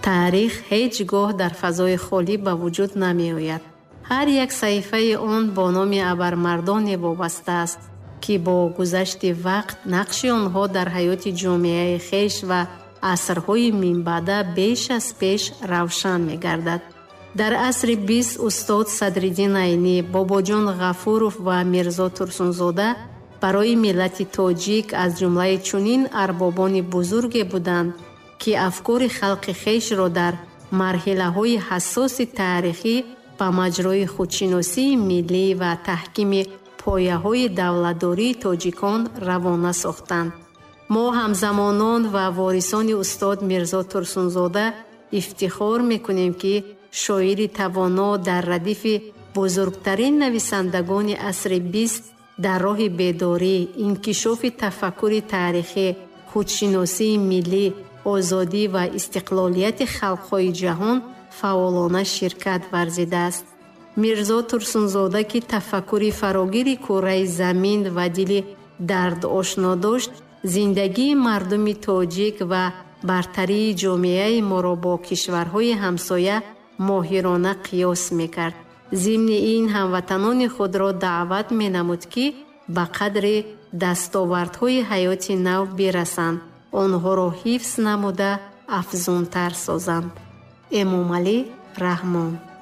таърих ҳеҷ гоҳ дар фазои холӣ ба вуҷуд намеояд. ҳар як саҳифаи он бо номи абармардоне вобаста аст, ки бо гузашти вақт нақши онҳо дар ҳаёти ҷомеаи хеш ва асрҳои минбаъда беш аз пеш равшан мегардад. дар асри 20 устод Садриддин Айнӣ, Бобоҷон Ғафуров ва Мирзо Турсунзода барои миллати тоҷик аз ҷумлаи чунин арбобони бузурге буданд, ки афкори халқи хешро дар марҳилаҳои ҳассоси таърихӣ ба маҷрои худшиносии миллӣ ва таҳкими пояҳои давлатдории тоҷикон равона сохтанд. мо ҳамзамонон ва ворисони устод Мирзо Турсунзода ифтихор мекунем, ки шоири тавоно дар радифи бузургтарин нависандагони асри 20 дар роҳи бедорӣ, инкишофи тафаккури таърихӣ, худшиносии миллӣ, озодӣ ва истиқлолияти халқҳои ҷаҳон фаъолона ширкат варзидааст. Мирзо Турсунзода, ки тафаккури фарогири кураи замин ва дили дардошно дошт, зиндагии мардуми тоҷик ва бартарии ҷомеаи моро бо кишварҳои ҳамсоя моҳирона қиёс мекард. зимни ин ҳамватанони худро даъват менамуд, ки ба қадри дастовардҳои ҳаёти нав бирасанд, онҳоро ҳифз намуда афзунтар созанд. эмомалӣ раҳмон.